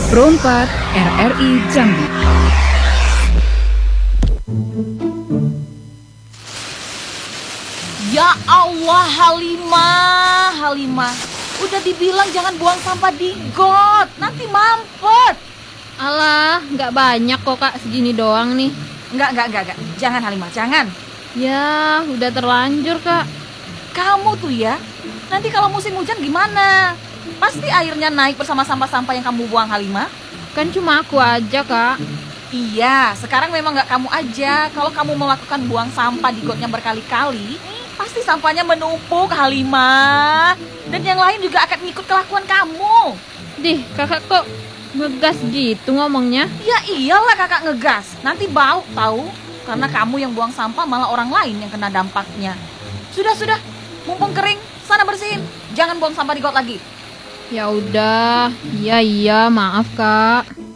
Pro 4 RRI Jambi. Ya Allah, Halimah. Udah dibilang jangan buang sampah di got, nanti mampet. Alah, nggak banyak kok Kak, segini doang nih. Enggak. Jangan Halimah, jangan. Ya, udah terlanjur Kak. Kamu tuh ya, nanti kalau musim hujan gimana? Pasti airnya naik bersama sampah-sampah yang kamu buang, Halimah. Kan cuma aku aja Kak. Iya, sekarang memang nggak kamu aja. Kalau kamu melakukan buang sampah di gotnya berkali-kali, pasti sampahnya menumpuk, Halimah. Dan yang lain juga akan ngikut kelakuan kamu. Dih, kakak kok ngegas gitu ngomongnya? Ya iyalah kakak ngegas, nanti bau tahu. Karena kamu yang buang sampah malah orang lain yang kena dampaknya. Sudah, mumpung kering, sana bersihin. Jangan buang sampah di got lagi. Ya udah, iya maaf Kak.